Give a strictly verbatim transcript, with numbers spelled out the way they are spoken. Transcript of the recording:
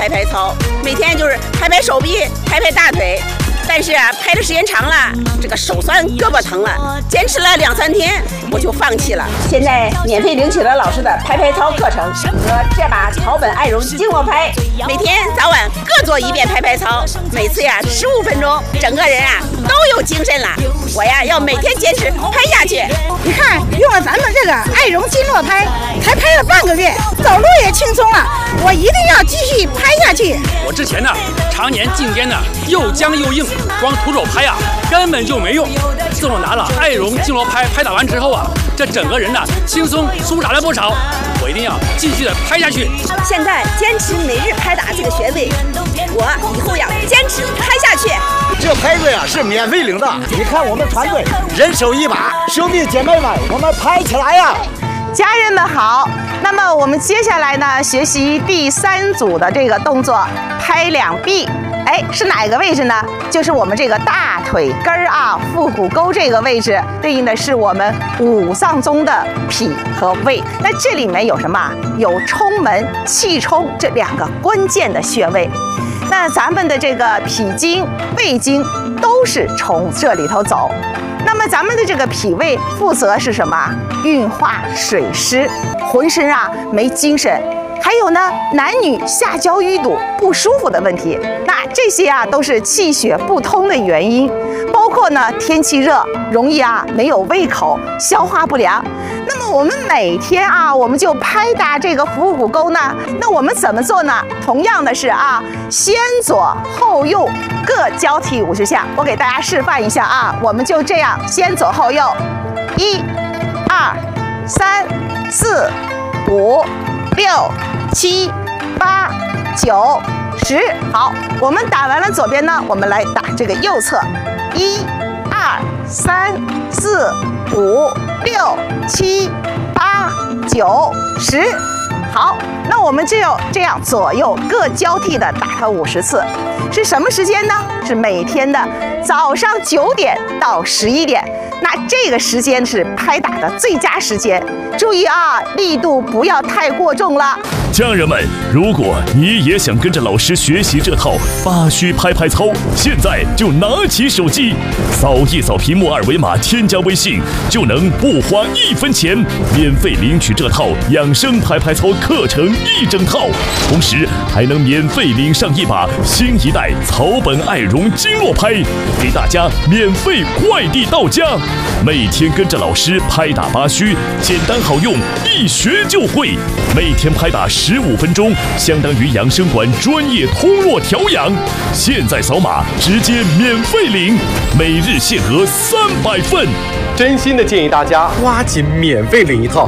拍拍操，每天就是拍拍手臂，拍拍大腿。但是啊，拍的时间长了，这个手酸胳膊疼了，坚持了两三天，我就放弃了。现在免费领取了老师的拍拍操课程和这把草本爱绒经络拍，每天早晚各做一遍拍拍操，每次呀十五分钟，整个人啊都有精神了。我呀要每天坚持拍下去。 你看，用了咱们这个爱绒经络拍，才拍了半个月，走路也轻松了。我一定要继续拍下去。 我之前呢，常年颈肩呢又僵又硬，光徒手拍呀、啊、根本就没用。自从拿了爱绒经络拍拍打完之后啊，这整个人呢轻松舒展了不少。我一定要继续的拍下去。 现在坚持每日拍打这个穴位，我以后要坚持拍下去。 这拍子呀是免费领的，你看我们团队人手一把，兄弟姐妹们，我们拍起来呀！ 家人们好，那么我们接下来呢，学习第三组的这个动作，拍两臂。哎，是哪个位置呢？就是我们这个大腿根儿啊，腹股沟这个位置，对应的是我们五脏中的脾和胃。那这里面有什么？有冲门、气冲这两个关键的穴位。那咱们的这个脾经、胃经都是从这里头走。那么咱们的这个脾胃负责是什么？运化水湿，浑身啊没精神。还有呢，男女下焦淤堵不舒服的问题，那这些啊都是气血不通的原因。包括呢，天气热，容易啊没有胃口，消化不良。那么我们每天啊，我们就拍打这个腹股沟呢。那我们怎么做呢？同样的是啊，先左后右各交替五十下。我给大家示范一下啊，我们就这样先左后右，一、二、三、四、五、六、七、八、九、十。好，我们打完了左边呢，我们来打这个右侧，一、二、三、四、五、六、七、八、九、十。好，那我们只有这样左右各交替的打它五十次，是什么时间呢？是每天的早上九点到十一点。那这个时间是拍打的最佳时间，注意啊，力度不要太过重了。 家人们，如果你也想跟着老师学习这套八虚拍拍操，现在就拿起手机，扫一扫屏幕二维码，添加微信，就能不花一分钱，免费领取这套养生拍拍操课程一整套，同时还能免费领上一把新一代草本爱绒经络拍，给大家免费快递到家。每天跟着老师拍打八虚，简单好用，一学就会。每天拍打十五分钟，相当于养生馆专业通络调养。现在扫码直接免费领，每日限额三百份。 真心的建议大家抓紧免费领一套